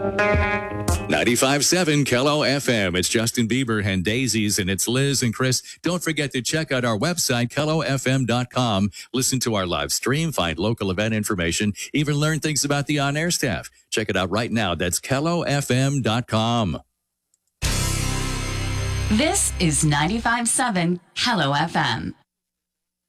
95.7 Kello FM. It's Justin Bieber and Daisies, and it's Liz and Chris. Don't forget to check out our website, KelloFM.com. Listen to our live stream, find local event information, even learn things about the on-air staff. Check it out right now. That's KelloFM.com. This is 95.7 Kello FM.